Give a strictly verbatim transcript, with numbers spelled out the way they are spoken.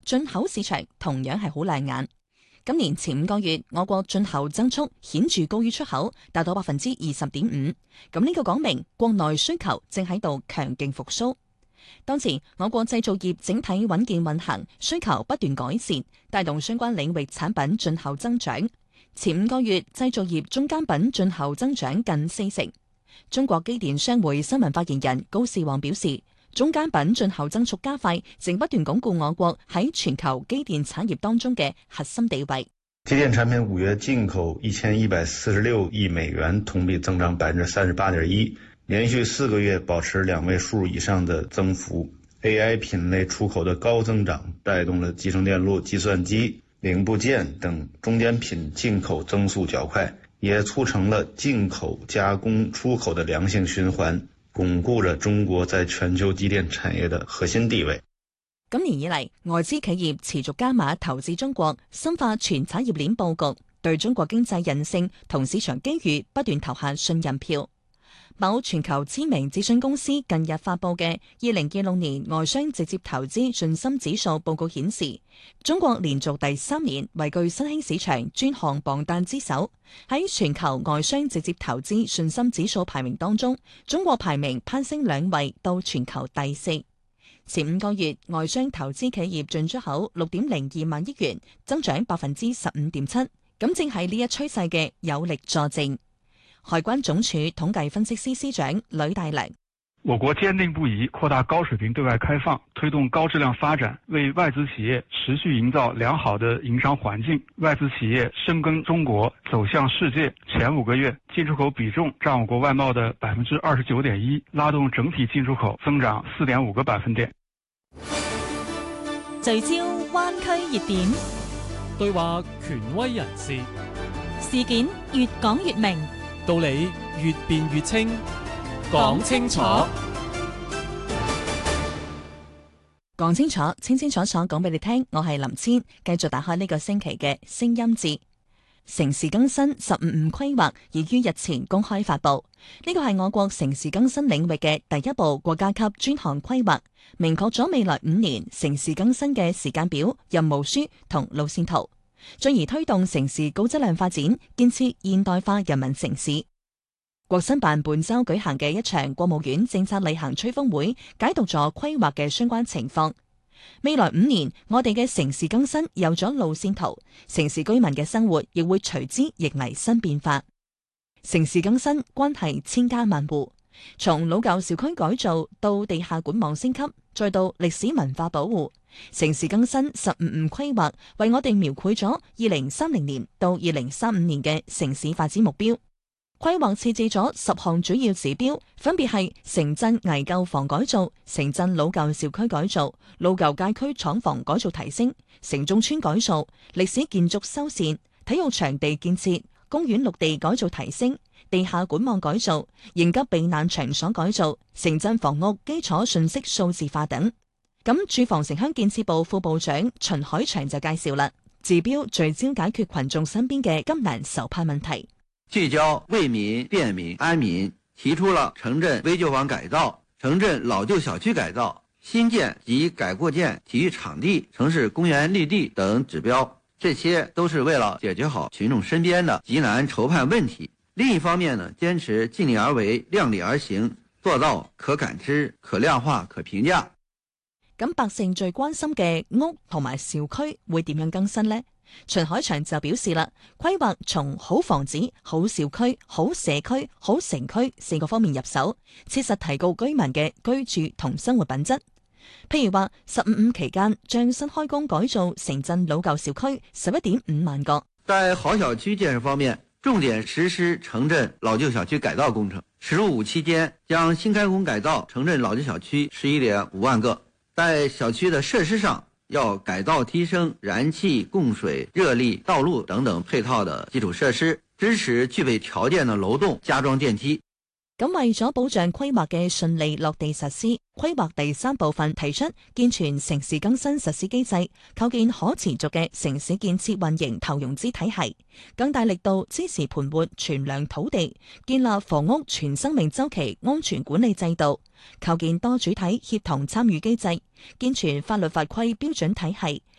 進口市場同樣係好亮眼。今年前五個月，我國進口增速顯著高於出口，達到百分之二十點五。咁呢個講明國內需求正喺度強勁復甦。當時我國製造業整體穩健運行，需求不斷改善，帶動相關領域產品進口增長。前五個月製造業中間品進口增長近四成。中國機電商會新聞發言人高士旺表示，中間品進口增速加快，正不斷鞏固我國喺全球機電產業當中嘅核心地位。 機電產品五月進口一千一百四十六億美元，同比增長百分之三十八點一，連續四個月保持兩位數以上的增幅。A I 品類出口的高增長，帶動了集成電路、計算機、零部件等中間品進口增速較快，也促成了進口加工出口的良性循環，鞏固了中國在全球機電產業的核心地位。 今年以嚟，外資企業持續加碼投資中國，深化全產業鏈佈局，對中國經濟韌性同市場機遇不斷投下信任票。某全球知名諮詢公司近日發佈嘅二零二六年外商直接投資信心指數報告顯示，中國連續第三年位居新興市場專項榜單之首。喺全球外商直接投資信心指數排名當中，中國排名攀升兩位到全球第四。前五個月外商投資企業進出口六點零二萬億元，增長百分之十五點七，咁正係呢一趨勢嘅有力佐證。海關總署統計分析司司長呂大良： 我國堅定不移擴大高水平對外開放，推動高質量發展，為外資企業持續營造良好的營商環境。外資企業深耕中國，走向世界。前五個月進出口比重佔我國外貿的百分之二十九點一，拉動整體進出口增長四點五個百分點。 聚焦灣區熱點， 對話權威人士， 事件越講越明， 道理越辯越清， 講清楚， 講清楚，清清楚楚講俾你聽。我係林千，繼續打開呢個星期嘅聲音節。城市更新十五五規劃已於日前公開發布，呢個係我國城市更新領域嘅第一部國家級專項規劃，明確咗未來五年城市更新嘅時間表、任務書同路線圖，進而推動城市高質量發展，建設現代化人民城市。國新辦本周舉行嘅一場國務院政策例行吹風會，解讀咗規劃嘅相關情況。未來五年，我哋嘅城市更新有咗路線圖，城市居民嘅生活亦會隨之迎嚟新變化。城市更新關係千家萬戶，從老舊小區改造到地下管網升級，再到歷史文化保護，城市更新十五五規劃為我哋描繪咗二零三零年到二零三五年嘅城市發展目標。規劃設置咗十項主要指標，分別係城鎮危舊房改造、城鎮老舊小區改造、老舊街區廠房改造提升、城中村改造、歷史建築修繕、體育場地建設、公園綠地改造提升、地下管網改造、應急避難場所改造、城鎮房屋基礎信息數字化等。咁住房城鄉建設部副部長秦海祥就介紹啦，指標聚焦解決群眾身邊嘅急難愁盼問題。 聚焦為民、便民、安民，提出了城鎮危舊房改造、城鎮老舊小區改造、新建及改擴建體育場地、城市公園綠地等指標，這些都是為了解決好群眾身邊的急難愁盼問題。另一方面呢，堅持盡力而為、量力而行，做到可感知、可量化、可評價。 咁百姓最關心嘅屋同埋小區會點樣更新呢？秦海祥就表示啦，規劃從好房子、好小區、好社區、好城區四個方面入手，切實提高居民嘅居住同生活品質。譬如話，十五五期間將新開工改造城鎮老舊小區十一點五萬個。 在好小區建設方面，重點實施城鎮老舊小區改造工程。十五期間將新開工改造城鎮老舊小區十一點五萬個。在小區的設施上，要改造提升燃氣、供水、熱力、道路等等配套的基礎設施，支持具備條件的樓棟加裝電梯。 咁為咗保障規劃嘅順利落地實施，規劃第三部分提出健全城市更新實施機制，構建可持續嘅城市建設運營投融資體系，更大力度支持盤活存量土地，建立房屋全生命週期安全管理制度，構建多主體協同參與機制，健全法律法規標準體系，